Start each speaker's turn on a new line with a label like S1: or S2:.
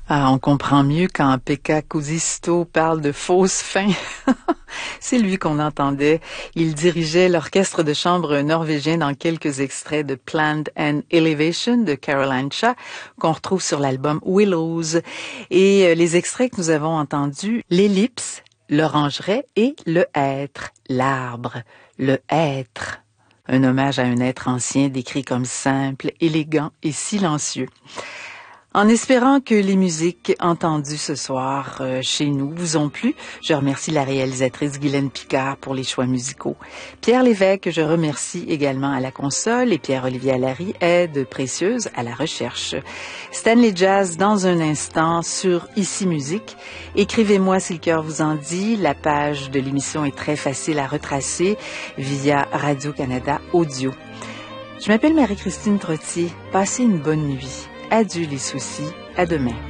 S1: Ah, on comprend mieux quand Pekka Kuusisto parle de fausses fins. C'est lui qu'on entendait. Il dirigeait l'orchestre de chambre norvégien dans quelques extraits de Planned and Elevation de Caroline Cha, qu'on retrouve sur l'album Willows. Et les extraits que nous avons entendus, l'ellipse, l'orangeraie et le hêtre, l'arbre, le hêtre. Un hommage à un être ancien décrit comme simple, élégant et silencieux. En espérant que les musiques entendues ce soir chez nous vous ont plu, je remercie la réalisatrice Guylaine Picard pour les choix musicaux. Pierre Lévesque, je remercie également à la console et Pierre-Olivier Allary, aide précieuse à la recherche. Stanley Jazz dans un instant sur Ici Musique. Écrivez-moi si le cœur vous en dit. La page de l'émission est très facile à retracer via Radio-Canada Audio. Je m'appelle Marie-Christine Trottier. Passez une bonne nuit. Adieu les soucis, à demain.